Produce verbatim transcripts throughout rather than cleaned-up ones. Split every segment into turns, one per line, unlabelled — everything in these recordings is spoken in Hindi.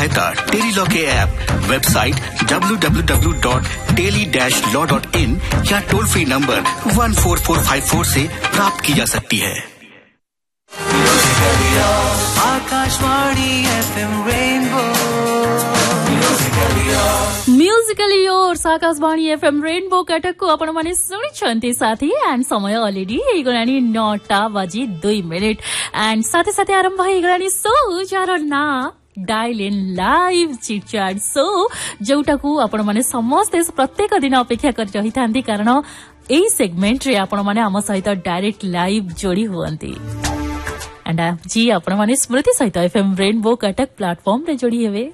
सहायता टेलीलॉ के app, website W W W dot tele dash law dot in या toll free number one four four five four से प्राप्त की जा सकती है।
आकाशवाणी एफएम रेनबो
म्यूजिकली और आकाशवाणी एफएम रेनबो कटक को आपण माने सुनिछंती साथी एंड समय ऑलरेडी एगरानी नौटा बजी दुई मिनिट एंड साथे साथे आरंभ एगरानी सो जार ना dial in live chit chat सो जोटा को आपण माने समस्त प्रत्येक दिन अपेक्षा कर रही थांती कारण एई सेगमेंट रे आपण माने हम सहित डायरेक्ट लाइव जोड़ी हुअंती एंड जी आपण माने स्मृति सहित एफएम रेनबो कटक प्लेटफॉर्म रे जोड़ी हेवे।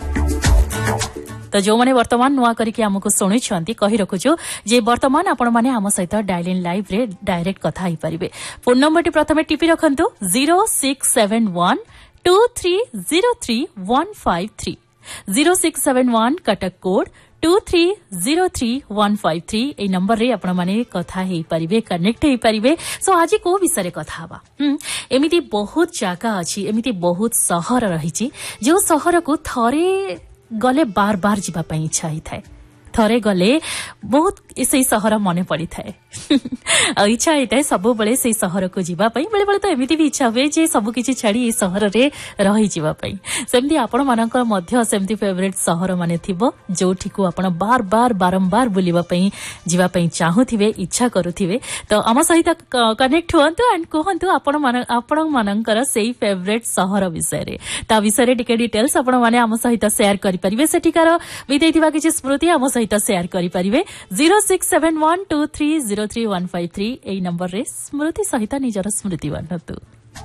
तो जो माने वर्तमान नुआ करके हमको शुणी कही रखुछु जे वर्तमान आपण माने हम सहित डायल इन लाइव रे डायरेक्ट कथा ही परिबे। फोन नंबर टी प्रथमे टिपी रखंतु zero six seven one two three zero three one five three zero six seven one Cuttack code to three zero three one five three A number रे आपण माने कथा ही परिबे कनेक्ट ही परिबे। सो आज को विषय कथा हवा हम एमिति बहुत जगह अछि एमिति बहुत शहर रहिछि जो शहर को थरे गले बार बार जीवा पई इच्छा ही थाए थरे गले बहुत से सहर मन पड़ी थाए इच्छा ही थाए सब बेले से सहर को जीवा पई बेले बेले तो एमिति भी इच्छा हुए जे सब किछि छाड़ी ए सहर रे रही जीवा पई सेमती आपण मानकर मध्य सेमती फेवरेट सहर माने थिबो जोठी को आपण बार बार बारंबार बुलिबा पई जीवा पई चाहुथिबे इच्छा करूथिबे। तो हम सहित कनेक्ट हुअंतु एंड कहंतु आपण मान आपण मानकर सेही फेवरेट सहर विषय रे ता विषय रे टिके डिटेल्स आपण माने हम सहित शेयर करि परिबे सेठिकार बिदैथिबा किछि स्मृति हम सहित शेयर करि परिबे zero six seven one two three zero three one five three ए नंबर रे स्मृति सहित निजर स्मृति बांधतु।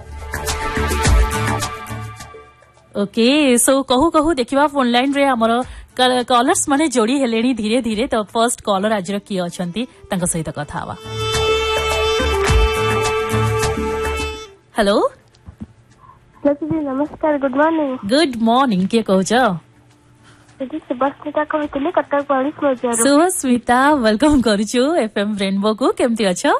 ओके सो कहू कहू देखिबा फोन लाइन रे हमर कॉलर्स माने जोड़ी हेलेनी धीरे धीरे। तो फर्स्ट कॉलर आज रो की अछंती तांका सहित कथा हवा। हेलो
नमस्कार गुड मॉर्निंग।
गुड मॉर्निंग के कहूछ
सुभस्मिता कहते कटक बाईस
सुभस्मिता वेलकम करूछु एफएम रेनबो को केमती अछो?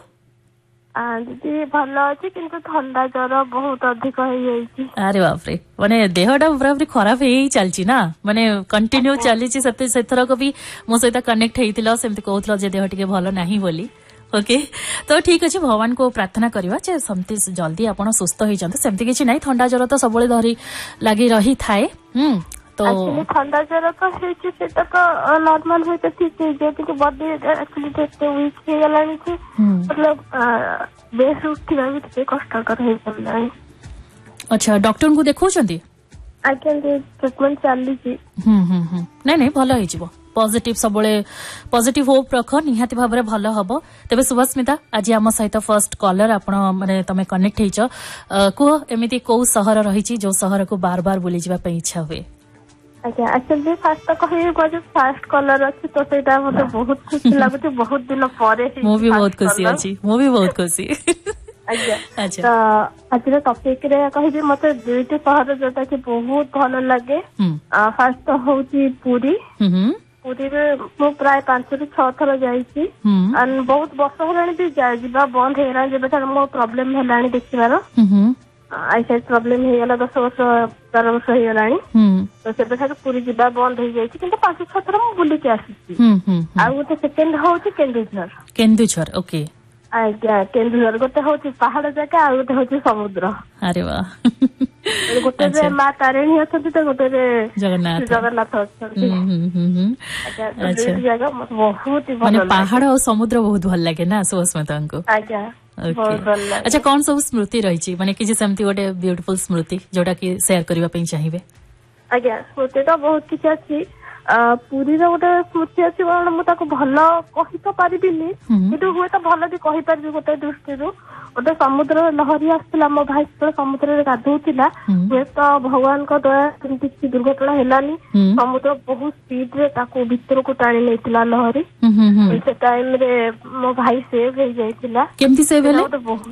दीदी भल अच्छी किंतु ठंडा जर बहुत अधिक हो जाइए।
अरे बाप रे माने देहटा पूरा पूरी खराब ही चलची ना माने कंटिन्यू चली सेथर को भी मो सहित कनेक्ट हेतिलो सेमती कहउतलो जे देह टिके भलो नाही बोली। ओके तो ठीक अछि भगवान को प्रार्थना करबा जे समति जल्दी आपण सुस्थ होई जंते सेमती किछि नाही थंडा जर तो सबले धरी लागि रही थाए। हम तो
ठंडा जर तो हेछि सेटा तो नॉर्मल होय तो ठीक है जे कि बॉडी एक्चुअली तो वीक हे गलानी छी मतलब बेस उठिबा भी ते कष्ट कर हे पड़ला।
अच्छा डॉक्टर को देखौ छंती
आई कैन ट्रीटमेंट चली छी।
हम हम हम नहीं नहीं भलो होई जिवो पॉजिटिव सबले पॉजिटिव होप रख निहाती भाबरे भलो हबो। तबे सुभस्मिता आज हम सहित फर्स्ट कॉलर आपण माने तमे कनेक्ट हेछ को एमिति को शहर रहिछि जो शहर को बार बार बुली जिबा पे इच्छा हुए?
अच्छा एक्चुअली फास्ट तो कहि को फास्ट कलर अछि तो सेटा मते बहुत खुशी लागुछि बहुत दिन परे
मो भी बहुत खुशी अछि मो भी बहुत खुशी।
अच्छा तो आज टॉपिक रे कहि जे मते दुईटी शहर जोटा कि बहुत भलो लागे। फास्ट तो होछि पुरी पुरी रे मो प्राय पांच रु छह थर जाईछि एंड बहुत वर्ष हेलानी भी जाइबा बंद हेरा जेबे मो प्रॉब्लम हेलानी देखिबार आईसाइट प्रॉब्लम हे गला दस वर्ष बारह वर्ष हे गलानी तो सेबे ठार पूरी जिबा बंद हो जाईछि किंतु पांच छह थर मु बुली के आसीछि। आ गोटे सेकंड होछि केंदुझर
केंदुझर ओके
आज्ञा केंदुझर गोटे होछि पहाड़ जगह आ गोटे होछि समुद्र।
अरे वाह
गोटे रे मां तारिणी अछंती तो गोटे रे
जगन्नाथ
जगन्नाथ अछंती। अच्छा जगह बहुत ही
माने पहाड़ और समुद्र बहुत भल लागे ना सुभस्मिता को?
आज्ञा
अच्छा कौन सब स्मृति रही माने कि सेमती गोटे ब्यूटीफुल स्मृति जोटा कि शेयर करबा पई चाहिबे?
आज्ञा स्मृति तो बहुत किछ अछि पुरी रो गोटे स्मृति अछि मु ताको भलो कहि तो परिबिनी किंतु हुए तो भलो भी कहि परबी गोटे दृष्टि रो गोटे समुद्र लहरी आसला मो भाई तो समुद्र रे गाधौतिला हुए तो भगवान को दया किछि दुर्घटना हेलानी समुद्र बहुत स्पीड रे ताको भीतर को टाणी नेतिला लहरी से टाइम रे मो भाई सेव हे जाइतिला।
केमती सेव हेले?